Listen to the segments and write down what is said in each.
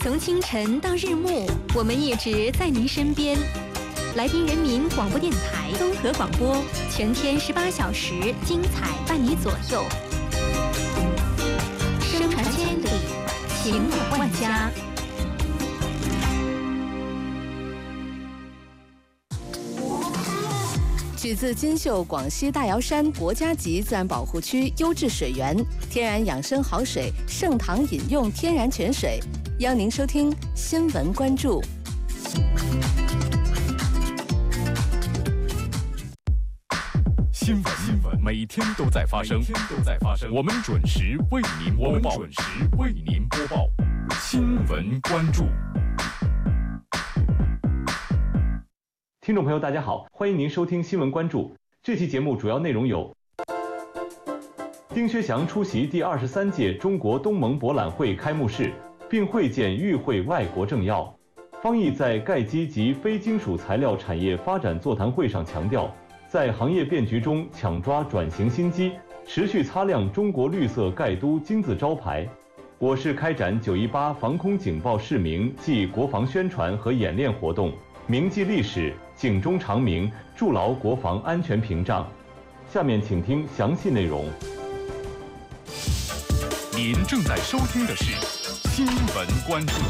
从清晨到日暮，我们一直在您身边。来宾人民广播电台综合广播，全天18小时，精彩伴你左右。声传千里，情暖万家。 取自金秀广西大瑶山国家级自然保护区优质水源，天然养生好水，盛唐饮用天然泉水。邀您收听新闻关注。 新闻每天都在发生，我们准时为您播报。新闻关注。 听众朋友，大家好，欢迎您收听新闻关注。这期节目主要内容有：丁薛祥出席第23届中国东盟博览会开幕式，并会见与会外国政要。方毅在盖基及非金属材料产业发展座谈会上强调，在行业变局中抢抓转型新机，持续擦亮中国绿色盖都金字招牌。我市开展918防空警报示明暨国防宣传和演练活动，铭记历史，警钟长鸣，筑牢国防安全屏障。下面请听详细内容。 您正在收听的是新闻关注。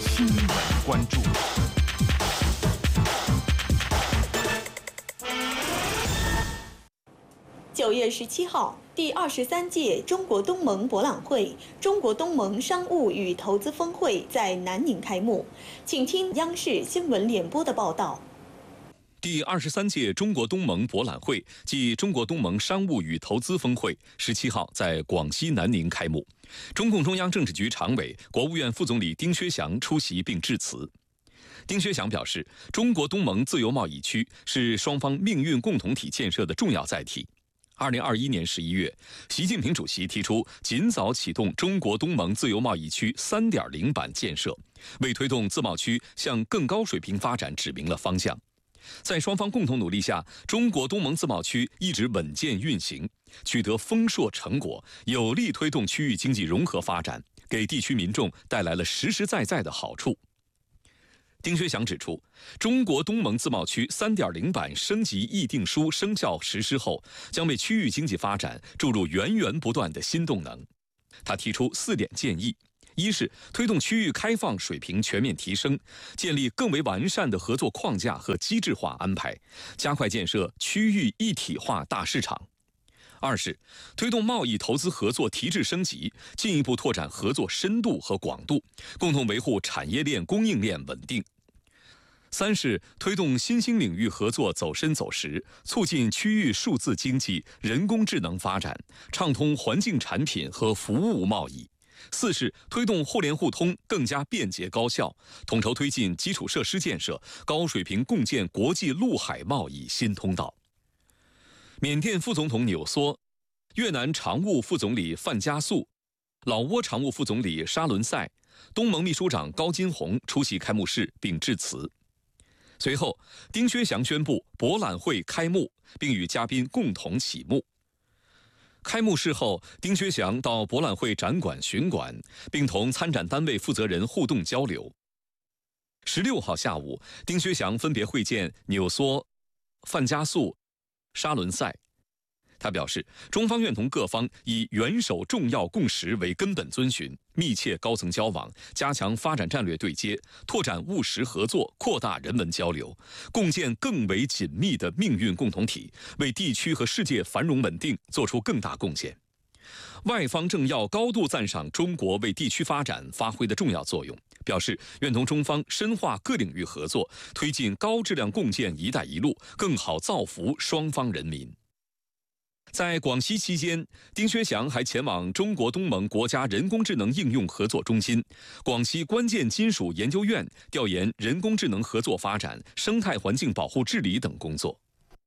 9月17号，第23届中国东盟博览会、中国东盟商务与投资峰会在南宁开幕。请听央视新闻联播的报道。 第23届中国东盟博览会暨中国东盟商务与投资峰会17号在广西南宁开幕。中共中央政治局常委、国务院副总理丁薛祥出席并致辞。丁薛祥表示，中国东盟自由贸易区是双方命运共同体建设的重要载体。2021年11月，习近平主席提出尽早启动中国东盟自由贸易区3.0版建设，为推动自贸区向更高水平发展指明了方向。在双方共同努力下，中国东盟自贸区一直稳健运行，取得丰硕成果，有力推动区域经济融合发展，给地区民众带来了实实在在的好处。丁薛祥指出，中国东盟自贸区3.0版升级议定书生效实施后，将为区域经济发展注入源源不断的新动能。他提出4点建议：一是推动区域开放水平全面提升，建立更为完善的合作框架和机制化安排，加快建设区域一体化大市场；二是推动贸易投资合作提质升级，进一步拓展合作深度和广度，共同维护产业链供应链稳定；三是推动新兴领域合作走深走实，促进区域数字经济、人工智能发展，畅通环境产品和服务贸易；四是推动互联互通更加便捷高效，统筹推进基础设施建设，高水平共建国际陆海贸易新通道。缅甸副总统纽梭、越南常务副总理范加素、老挝常务副总理沙伦赛、东盟秘书长高金洪出席开幕式并致辞。随后，丁薛祥宣布博览会开幕，并与嘉宾共同启幕。开幕式后，丁薛祥到博览会展馆巡馆，并同参展单位负责人互动交流。16号下午，丁薛祥分别会见纽梭、范加素、沙伦赛。他表示，中方愿同各方以元首重要共识为根本遵循，密切高层交往，加强发展战略对接，拓展务实合作，扩大人文交流，共建更为紧密的命运共同体，为地区和世界繁荣稳定做出更大贡献。外方政要高度赞赏中国为地区发展发挥的重要作用，表示愿同中方深化各领域合作，推进高质量共建“一带一路”，更好造福双方人民。在广西期间，丁薛祥还前往中国东盟国家人工智能应用合作中心、广西关键金属研究院调研人工智能合作发展、生态环境保护治理等工作。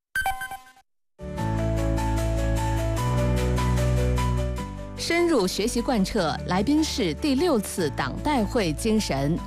深入学习贯彻来宾市第6次党代会精神。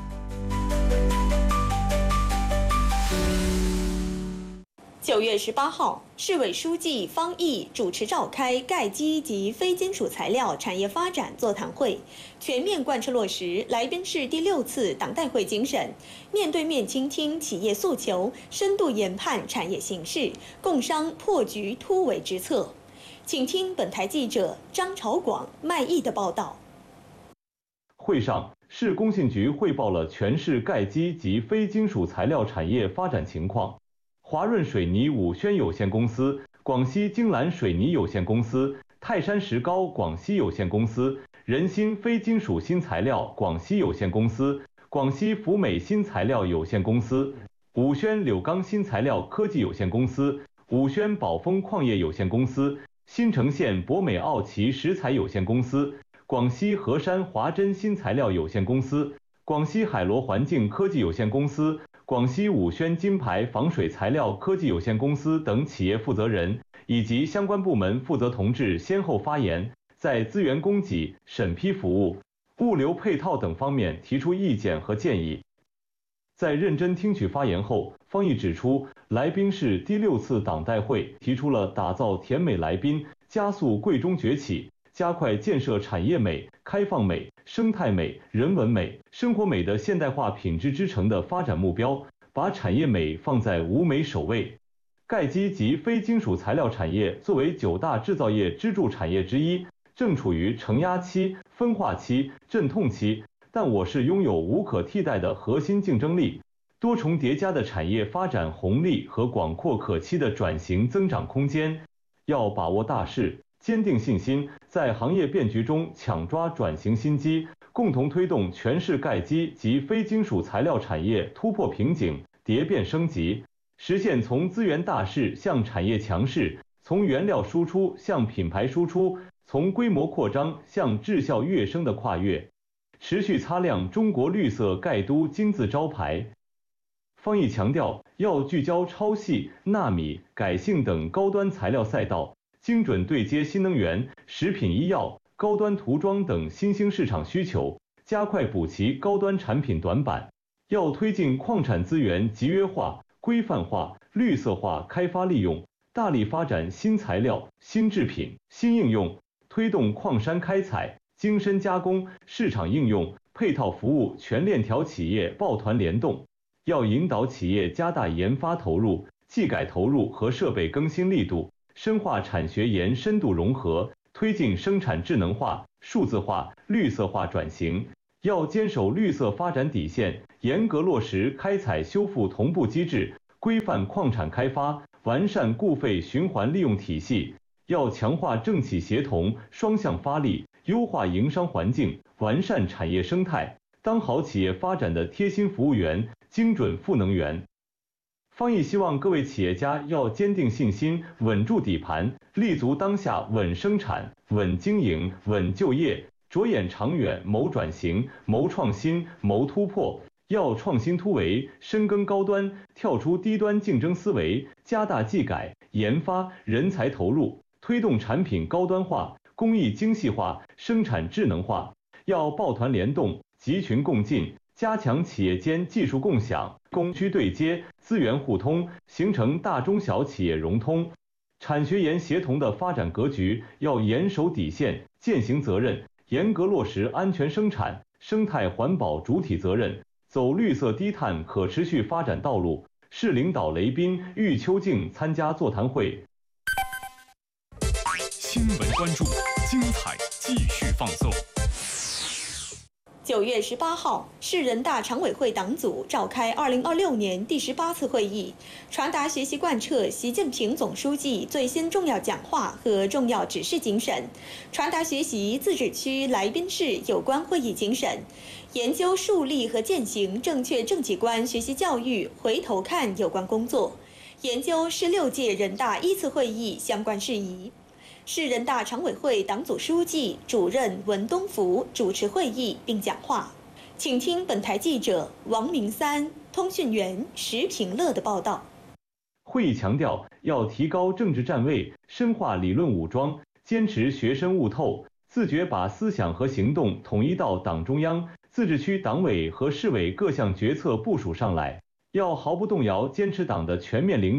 9月18号，市委书记方毅主持召开钙基及非金属材料产业发展座谈会，全面贯彻落实来宾市第6次党代会精神，面对面倾听企业诉求，深度研判产业形势，共商破局突围之策。请听本台记者张朝广、麦毅的报道。 会上，市工信局汇报了全市钙基及非金属材料产业发展情况。华润水泥武宣有限公司、广西京蓝水泥有限公司、泰山石膏广西有限公司、仁鑫非金属新材料广西有限公司、广西福美新材料有限公司、武宣柳钢新材料科技有限公司、武宣宝丰矿业有限公司、新城县博美奥奇石材有限公司、广西河山华珍新材料有限公司、广西海螺环境科技有限公司、广西武宣金牌防水材料科技有限公司等企业负责人以及相关部门负责同志先后发言，在资源供给、审批服务、物流配套等方面提出意见和建议。在认真听取发言后，方毅指出，来宾市第6次党代会提出了打造甜美来宾、加速贵中崛起、加快建设产业美、开放美、生态美、人文美、生活美的现代化品质之城的发展目标，把产业美放在5美首位。钙基及非金属材料产业作为9大制造业支柱产业之一，正处于承压期、分化期、阵痛期，但我市拥有无可替代的核心竞争力、多重叠加的产业发展红利和广阔可期的转型增长空间，要把握大势，坚定信心，在行业变局中抢抓转型新机，共同推动全市钙基及非金属材料产业突破瓶颈、蝶变升级，实现从资源大势向产业强势，从原料输出向品牌输出，从规模扩张向质效跃升的跨越，持续擦亮中国绿色钙都金字招牌。方毅强调，要聚焦超细、纳米、改性等高端材料赛道，精准对接新能源、食品医药、高端涂装等新兴市场需求，加快补齐高端产品短板。要推进矿产资源集约化、规范化、绿色化开发利用，大力发展新材料、新制品、新应用，推动矿山开采、精深加工、市场应用、配套服务全链条企业抱团联动。要引导企业加大研发投入、技改投入和设备更新力度，深化产学研深度融合，推进生产智能化、数字化、绿色化转型。要坚守绿色发展底线，严格落实开采修复同步机制，规范矿产开发，完善固废循环利用体系。要强化政企协同，双向发力，优化营商环境，完善产业生态，当好企业发展的贴心服务员、精准赋能员。方毅希望各位企业家要坚定信心，稳住底盘，立足当下，稳生产、稳经营、稳就业，着眼长远，谋转型、谋创新、谋突破。要创新突围，深耕高端，跳出低端竞争思维，加大技改、研发、人才投入，推动产品高端化、工艺精细化、生产智能化。要抱团联动，集群共进，加强企业间技术共享、供需对接、资源互通，形成大中小企业融通。产学研协同的发展格局要严守底线、践行责任，严格落实安全生产、生态环保主体责任，走绿色低碳可持续发展道路。市领导雷宾、郁秋静参加座谈会。 新闻关注，精彩继续放送。 9月18号，市人大常委会党组召开2026年第18次会议，传达学习贯彻习近平总书记最新重要讲话和重要指示精神，传达学习自治区来宾市有关会议精神，研究树立和践行正确政绩观学习教育回头看有关工作，研究16届人大1次会议相关事宜。市人大常委会党组书记、主任文东福主持会议并讲话。请听本台记者王明三、通讯员石平乐的报道。 会议强调，要提高政治站位，深化理论武装，坚持学深悟透，自觉把思想和行动统一到党中央、自治区党委和市委各项决策部署上来。要毫不动摇坚持党的全面领导，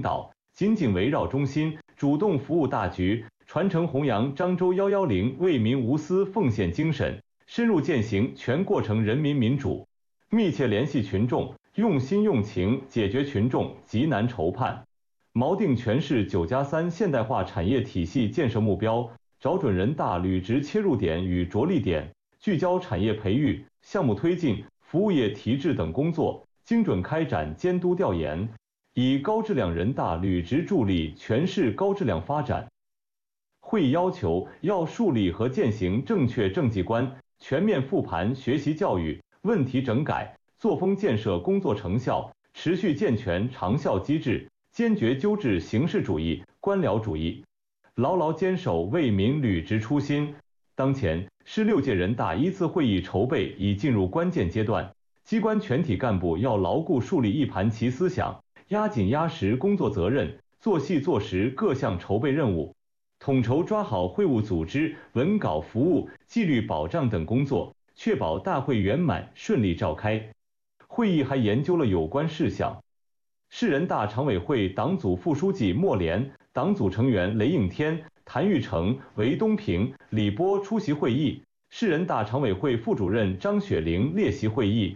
紧紧围绕中心，主动服务大局，传承弘扬漳州110为民无私奉献精神，深入践行全过程人民民主，密切联系群众，用心用情解决群众急难愁盼，锚定全市9+3现代化产业体系建设目标，找准人大履职切入点与着力点，聚焦产业培育、项目推进、服务业提质等工作，精准开展监督调研，以高质量人大履职助力全市高质量发展。会议要求要树立和践行正确政绩观，全面复盘学习教育、问题整改、作风建设工作成效，持续健全长效机制，坚决纠治形式主义、官僚主义，牢牢坚守为民履职初心。当前是6届人大1次会议筹备已进入关键阶段，机关全体干部要牢固树立一盘棋思想，压紧压实工作责任，做细做实各项筹备任务，统筹抓好会务组织、文稿服务、纪律保障等工作，确保大会圆满顺利召开。会议还研究了有关事项。市人大常委会党组副书记莫连、党组成员雷应天、谭玉成、韦东平、李波出席会议，市人大常委会副主任张雪玲列席会议。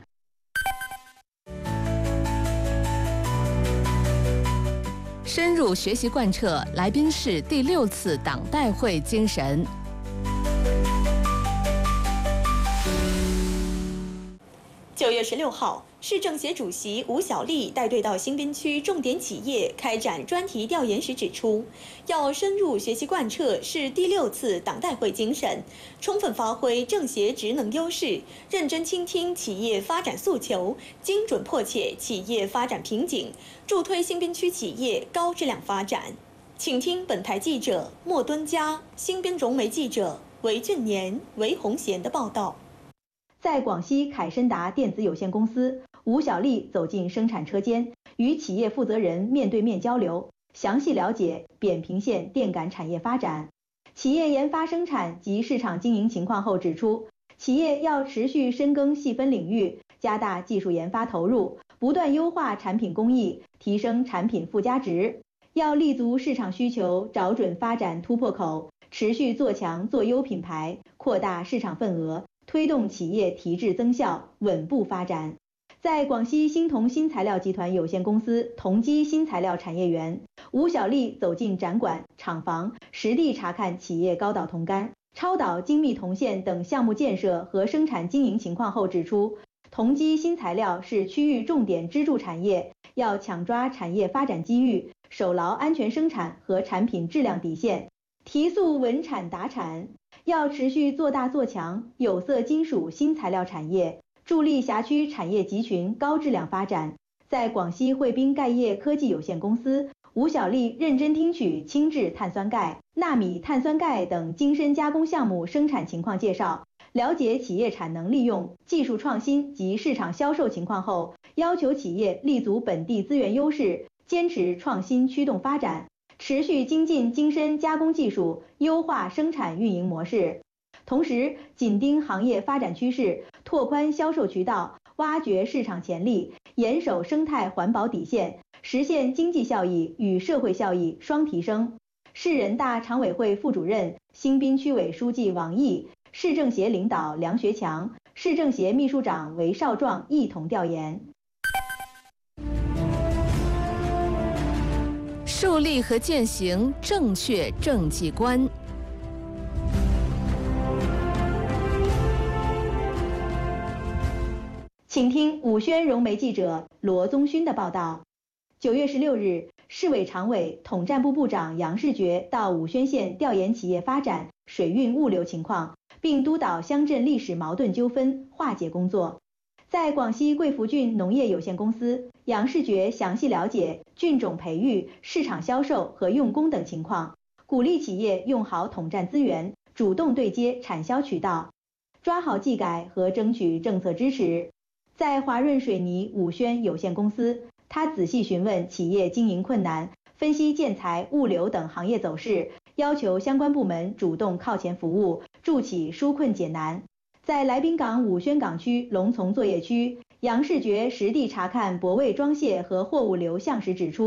深入学习贯彻来宾市第6次党代会精神。 9月16号，市政协主席吴小莉带队到新滨区重点企业开展专题调研时指出，要深入学习贯彻市第6次党代会精神，充分发挥政协职能优势，认真倾听企业发展诉求，精准破解企业发展瓶颈，助推新滨区企业高质量发展。请听本台记者莫敦佳、新滨融媒记者韦俊年、韦红贤的报道。在广西凯申达电子有限公司，吴小莉走进生产车间，与企业负责人面对面交流，详细了解扁平线电感产业发展、企业研发生产及市场经营情况后指出，企业要持续深耕细分领域，加大技术研发投入，不断优化产品工艺，提升产品附加值，要立足市场需求，找准发展突破口，持续做强做优品牌，扩大市场份额，推动企业提质增效，稳步发展。在广西新铜新材料集团有限公司同基新材料产业园，吴小莉走进展馆、厂房，实地查看企业高导铜杆、超导精密铜线等项目建设和生产经营情况后指出，同基新材料是区域重点支柱产业，要抢抓产业发展机遇，守牢安全生产和产品质量底线，提速稳产达产。要持续做大做强有色金属新材料产业，助力辖区产业集群高质量发展。在广西汇滨钙业科技有限公司，吴小莉认真听取轻质碳酸钙、纳米碳酸钙等精深加工项目生产情况介绍，了解企业产能利用、技术创新及市场销售情况后，要求企业立足本地资源优势，坚持创新驱动发展，持续精进精深加工技术，优化生产运营模式。同时，紧盯行业发展趋势，拓宽销售渠道，挖掘市场潜力，严守生态环保底线，实现经济效益与社会效益双提升。市人大常委会副主任、新滨区委书记王毅、市政协领导梁学强、市政协秘书长韦少壮一同调研。 树立和践行正确政绩观。 请听武宣融媒记者罗宗勋的报道。9月16日，市委常委、统战部部长杨世觉到武宣县调研企业发展、水运物流情况，并督导乡镇历史矛盾纠纷化解工作。在广西桂福郡农业有限公司，杨世觉详细了解菌种培育、市场销售和用工等情况，鼓励企业用好统战资源，主动对接产销渠道，抓好技改和争取政策支持。在华润水泥武宣有限公司，他仔细询问企业经营困难，分析建材、物流等行业走势，要求相关部门主动靠前服务，助企纾困解难。在来宾港武宣港区龙从作业区，杨世觉实地查看泊位装卸和货物流向时指出，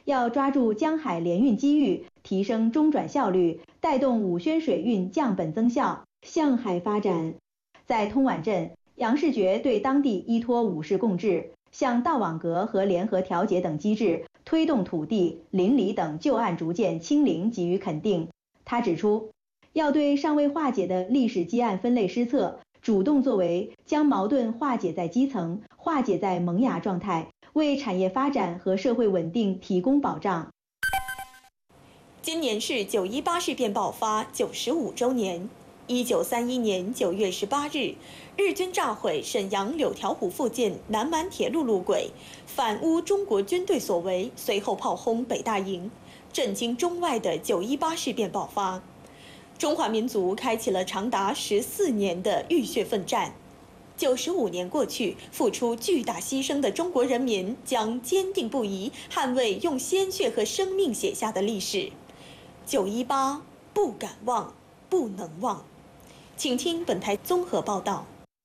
要抓住江海联运机遇，提升中转效率，带动武宣水运降本增效，向海发展。在通莞镇，杨世觉对当地依托五市共治、向道网格和联合调解等机制，推动土地、邻里等旧案逐渐清零给予肯定。他指出，要对尚未化解的历史积案分类施策，主动作为，将矛盾化解在基层，化解在萌芽状态，为产业发展和社会稳定提供保障。今年是9·18事变爆发95周年。1931年9月18日，日军炸毁沈阳柳条湖附近南满铁路路轨，反诬中国军队所为，随后炮轰北大营，震惊中外的9·18事变爆发。中华民族开启了长达14年的浴血奋战。95年过去，付出巨大牺牲的中国人民将坚定不移捍卫用鲜血和生命写下的历史。9·18，不敢忘，不能忘。请听本台综合报道。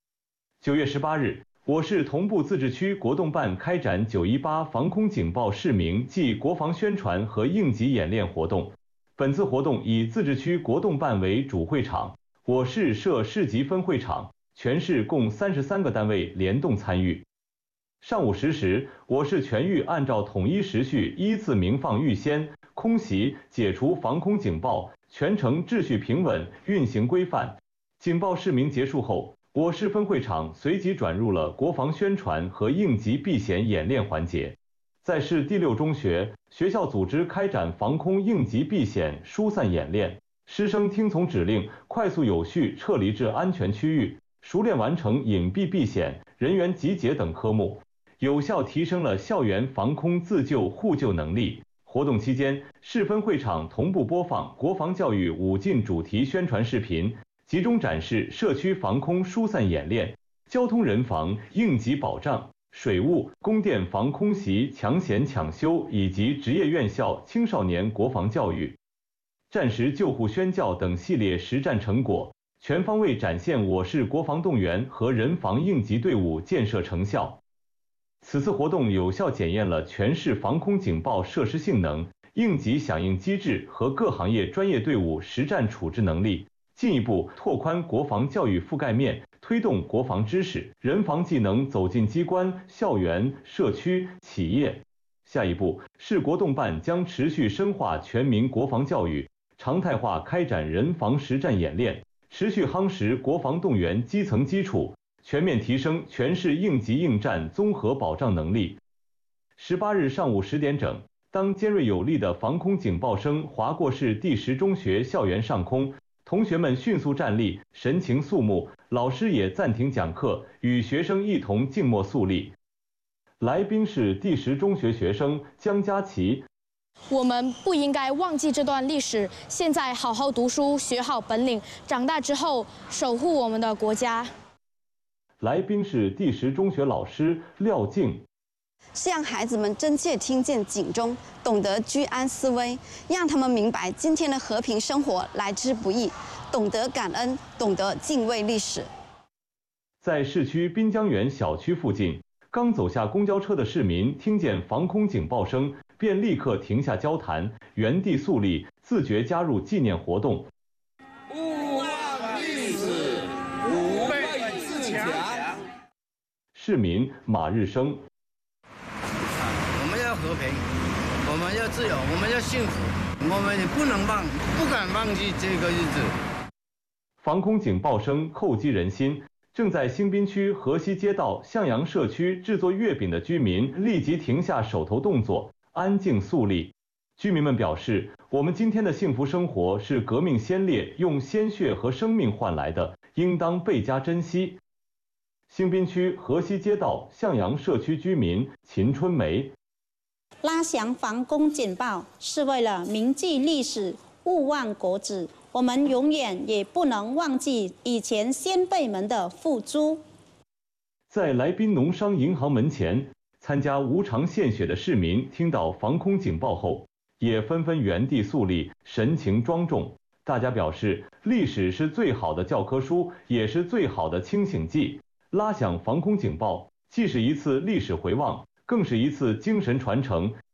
9月18日，我市同步自治区国动办开展9·18防空警报示明暨国防宣传和应急演练活动。本次活动以自治区国动办为主会场，我市设市级分会场，全市共33个单位联动参与。上午10时，我市全域按照统一时序依次鸣放预先、空袭、解除防空警报，全程秩序平稳，运行规范。警报示明结束后，我市分会场随即转入了国防宣传和应急避险演练环节。在市第6中学，学校组织开展防空应急避险疏散演练，师生听从指令，快速有序撤离至安全区域，熟练完成隐蔽避险、人员集结等科目，有效提升了校园防空自救互救能力。活动期间，市分会场同步播放国防教育5进主题宣传视频，集中展示社区防空疏散演练、交通人防应急保障、水务、供电防空袭抢险抢修以及职业院校青少年国防教育、战时救护宣教等系列实战成果，全方位展现我市国防动员和人防应急队伍建设成效。此次活动有效检验了全市防空警报设施性能、应急响应机制和各行业专业队伍实战处置能力，进一步拓宽国防教育覆盖面，推动国防知识、人防技能走进机关、校园、社区、企业。下一步，市国动办将持续深化全民国防教育，常态化开展人防实战演练，持续夯实国防动员基层基础，全面提升全市应急应战综合保障能力。18日上午10点整，当尖锐有力的防空警报声划过市第10中学校园上空，同学们迅速站立，神情肃穆，老师也暂停讲课，与学生一同静默肃立。来宾是第10中学学生江佳琪。 我们不应该忘记这段历史，现在好好读书，学好本领，长大之后守护我们的国家。 来宾是第10中学老师廖静。 是让孩子们真切听见警钟，懂得居安思危，让他们明白今天的和平生活来之不易，懂得感恩，懂得敬畏历史。 在市区滨江园小区附近，刚走下公交车的市民听见防空警报声，便立刻停下交谈，原地肃立，自觉加入纪念活动。 勿忘历史，吾辈自强。 市民马日生。 我们要和平，我们要自由，我们要幸福，我们也不敢忘记这个日子。 防空警报声叩击人心，正在兴滨区河西街道向阳社区制作月饼的居民立即停下手头动作，安静肃立。居民们表示，我们今天的幸福生活是革命先烈用鲜血和生命换来的，应当倍加珍惜。兴滨区河西街道向阳社区居民秦春梅。 拉响防空警报是为了铭记历史，勿忘国耻。我们永远也不能忘记以前先辈们的付出。 在来宾农商银行门前，参加无偿献血的市民听到防空警报后，也纷纷原地肃立，神情庄重。大家表示，历史是最好的教科书，也是最好的清醒剂。拉响防空警报，既是一次历史回望，更是一次精神传承，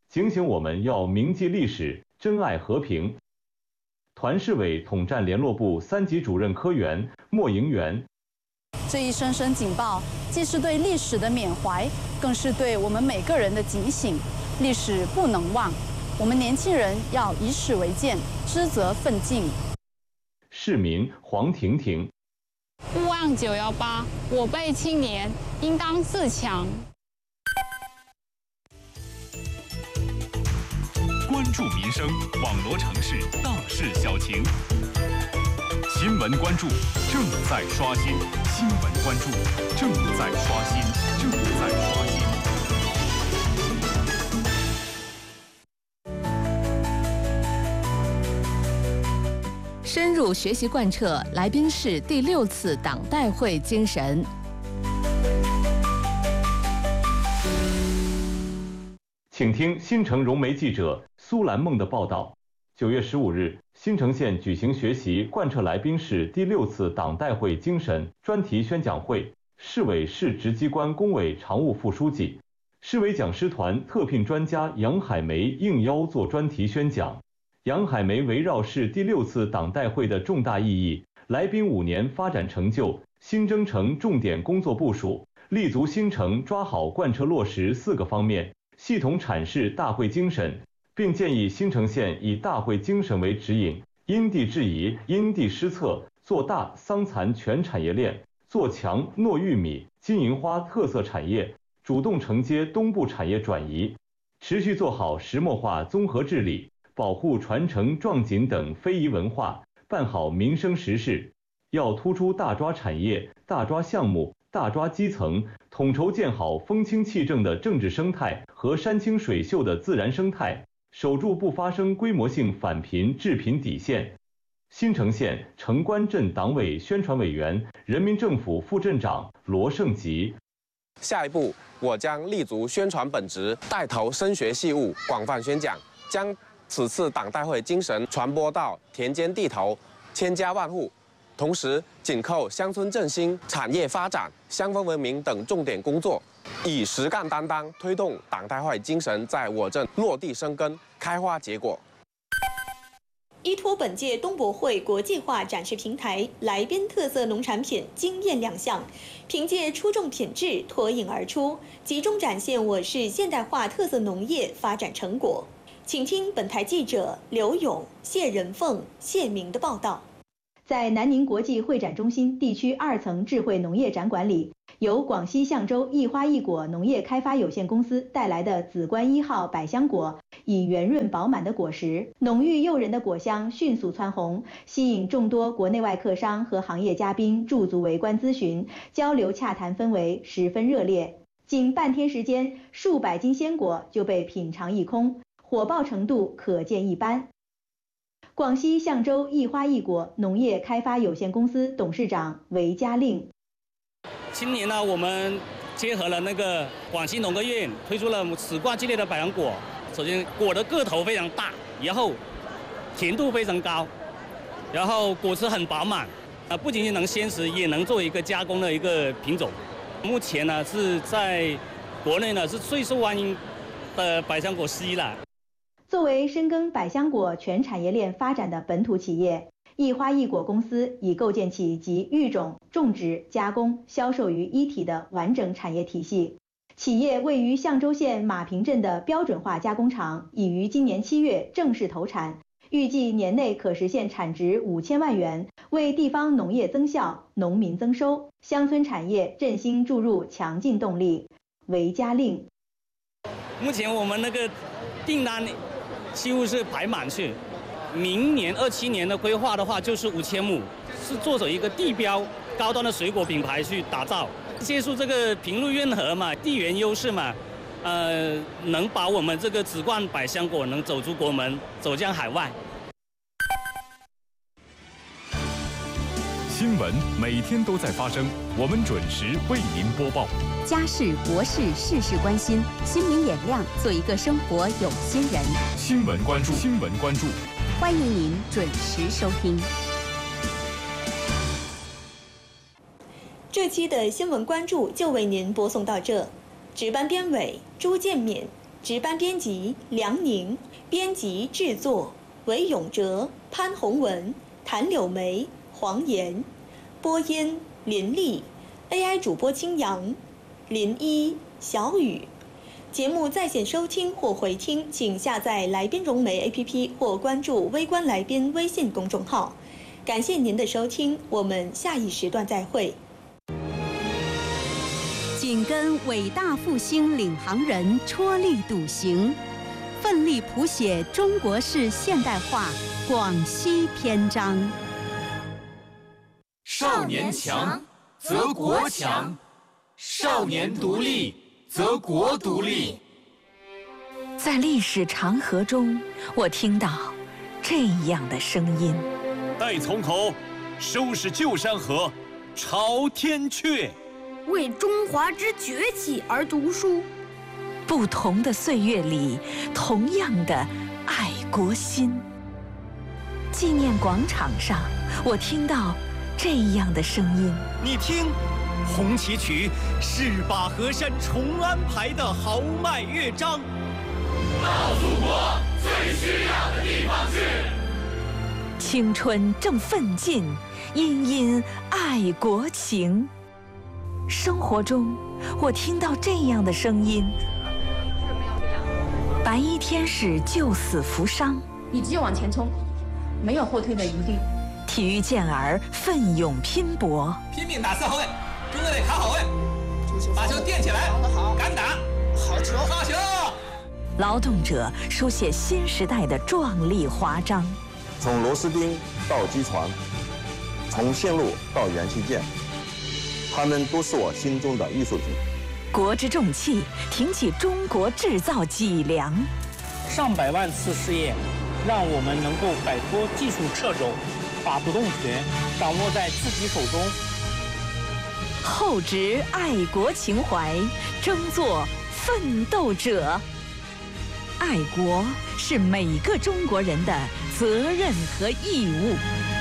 警醒我们要铭记历史，珍爱和平。团市委统战联络部3级主任科员莫迎元。 这一声声警报，既是对历史的缅怀，更是对我们每个人的警醒。历史不能忘，我们年轻人要以史为鉴，知责奋进。 市民黄婷婷。 勿忘918，我辈青年应当自强。 关注民生，网罗城市大事小情。新闻关注正在刷新，新闻关注正在刷新，正在刷新。 深入学习贯彻来宾市第6次党代会精神。 请听新城融媒记者苏兰梦的报道。9月15日，新城县举行学习贯彻来宾市第6次党代会精神专题宣讲会，市委市直机关工委常务副书记、市委讲师团特聘专家杨海梅应邀做专题宣讲。杨海梅围绕市第6次党代会的重大意义、来宾5年发展成就、新征程重点工作部署，立足新城抓好贯彻落实4个方面，系统阐释大会精神，并建议新城县以大会精神为指引，因地制宜、因地施策，做大桑蚕全产业链，做强糯玉米、金银花特色产业，主动承接东部产业转移，持续做好石墨化综合治理，保护传承壮锦等非遗文化，办好民生实事。要突出大抓产业、大抓项目、大抓基层，统筹建好风清气正的政治生态和山清水秀的自然生态，守住不发生规模性反贫致贫底线。新城县城关镇党委宣传委员、人民政府副镇长罗胜吉。 下一步，我将立足宣传本职，带头深学细悟，广泛宣讲，将此次党代会精神传播到田间地头、千家万户。同时紧扣乡村振兴、产业发展、乡风文明等重点工作，以实干担当，推动党代会精神在我镇落地生根、开花结果。 依托本届东博会国际化展示平台来宾特色农产品惊艳亮相，凭借出众品质脱颖而出，集中展现我市现代化特色农业发展成果。请听本台记者刘勇、谢仁凤、谢明的报道。在南宁国际会展中心地区2层智慧农业展馆里，由广西象州一花一果农业开发有限公司带来的紫冠1号百香果，以圆润饱满的果实、浓郁诱人的果香迅速蹿红，吸引众多国内外客商和行业嘉宾驻足围观咨询，交流洽谈氛围十分热烈。仅半天时间，数百斤鲜果就被品尝一空，火爆程度可见一斑。广西象州一花一果农业开发有限公司董事长韦家令。 今年呢，我们结合了那个广西农科院推出了紫冠系列的百香果。首先，果的个头非常大，然后甜度非常高，然后果实很饱满，不仅仅能鲜食，也能作为一个加工的一个品种。目前呢是在国内呢是最受欢迎的百香果之一了。 作为深耕百香果全产业链发展的本土企业，一花一果公司已构建起集育种、种植、加工、销售于一体的完整产业体系。企业位于象州县马坪镇的标准化加工厂已于今年7月正式投产，预计年内可实现产值5000万元，为地方农业增效、农民增收、乡村产业振兴注入强劲动力。韦家令。 目前我们那个订单几乎是排满去，明年27年的规划的话就是5000亩，是做着一个地标高端的水果品牌去打造。借助这个平路运河嘛，地缘优势嘛，能把我们这个紫冠百香果能走出国门，走向海外。 新闻每天都在发生，我们准时为您播报。 家事国事事事关心，心明眼亮，做一个生活有心人。 新闻关注，新闻关注， 欢迎您准时收听。 这期的新闻关注就为您播送到这，值班编委朱建勉、 值班编辑梁宁，编辑制作韦永哲、潘宏文、谭柳梅、黄岩，播音林丽 ，AI 主播青阳、林一、小雨。节目在线收听或回听，请下载来宾融媒 APP 或关注微观来宾微信公众号。感谢您的收听，我们下一时段再会。 紧跟伟大复兴领航人踔厉笃行，奋力谱写中国式现代化广西篇章。 少年强则国强，少年独立则国独立。 在历史长河中，我听到这样的声音： 待从头，收拾旧山河，朝天阙。 为中华之崛起而读书。 不同的岁月里，同样的爱国心。纪念广场上，我听到这样的声音： 你听，红旗曲是把河山重安排的豪迈乐章。 到祖国最需要的地方去。 青春正奋进，殷殷爱国情。生活中，我听到这样的声音：白衣天使救死扶伤， 你只有往前冲，没有后退的余地。 体育健儿奋勇拼搏， 拼命打4后卫，中队得卡好位，把球垫起来，敢打，好球，好球！ 劳动者书写新时代的壮丽华章。 从螺丝钉到机床，从线路到元器件。他们都是我心中的艺术品。 国之重器，挺起中国制造脊梁。 上百万次试验，让我们能够摆脱技术掣肘，把主动权掌握在自己手中。 厚植爱国情怀，争做奋斗者。爱国是每个中国人的责任和义务。